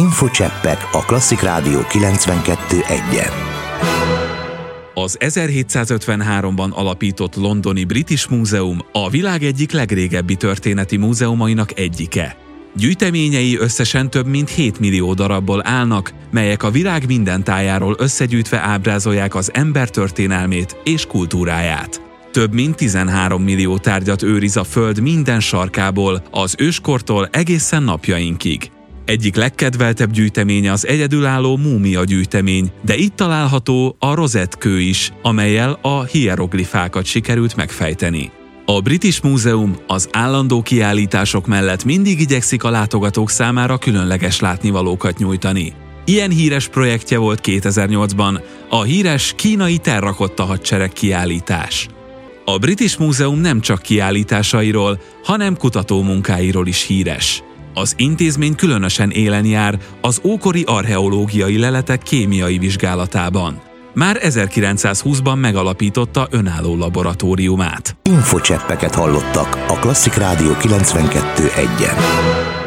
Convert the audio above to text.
Infocseppek a Klasszik Rádió 92.1-en. Az 1753-ban alapított londoni British Museum a világ egyik legrégebbi történeti múzeumainak egyike. Gyűjteményei összesen több mint 7 millió darabból állnak, melyek a világ minden tájáról összegyűjtve ábrázolják az ember történelmét és kultúráját. Több mint 13 millió tárgyat őriz a Föld minden sarkából, az őskortól egészen napjainkig. Egyik legkedveltebb gyűjteménye az egyedülálló múmia gyűjtemény, de itt található a Rosette-kő is, amellyel a hieroglifákat sikerült megfejteni. A British Museum az állandó kiállítások mellett mindig igyekszik a látogatók számára különleges látnivalókat nyújtani. Ilyen híres projektje volt 2008-ban a híres kínai terrakotta hadsereg kiállítás. A British Museum nem csak kiállításairól, hanem kutatómunkáiról is híres. Az intézmény különösen élen jár az ókori archeológiai leletek kémiai vizsgálatában. Már 1920-ban megalapította önálló laboratóriumát. Infocseppeket hallottak a Klasszik Rádió 92.1-en.